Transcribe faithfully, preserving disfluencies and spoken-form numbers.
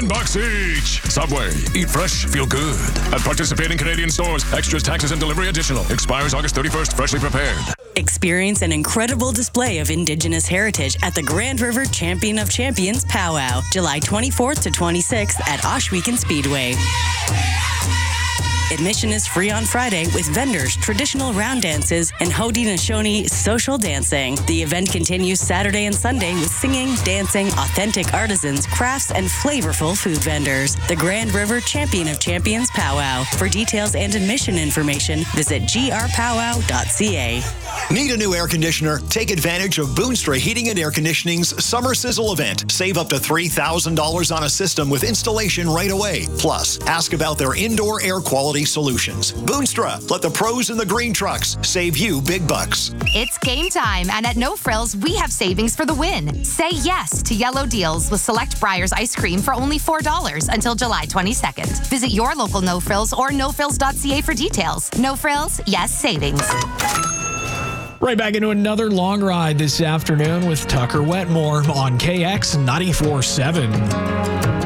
ten bucks each. Subway, eat fresh, feel good. At participating Canadian stores, extras, taxes, and delivery additional. Expires August thirty-first, freshly prepared. Experience an incredible display of Indigenous heritage at the Grand River Champion of Champions Powwow, July twenty-fourth to twenty-sixth at Oshwegan Speedway. Admission is free on Friday with vendors, traditional round dances, and Haudenosaunee social dancing. The event continues Saturday and Sunday with singing, dancing, authentic artisans, crafts, and flavorful food vendors. The Grand River Champion of Champions Powwow. For details and admission information, visit g r powwow dot c a. Need a new air conditioner? Take advantage of Boonstra Heating and Air Conditioning's Summer Sizzle event. Save up to three thousand dollars on a system with installation right away. Plus, ask about their indoor air quality solutions. Boonstra, let the pros in the green trucks save you big bucks. It's game time, and at No Frills, we have savings for the win. Say yes to yellow deals with select Breyers ice cream for only four dollars until July twenty-second. Visit your local No Frills or no frills dot c a for details. No Frills, yes savings. Right back into another long ride this afternoon with Tucker Wetmore on K X ninety-four point seven.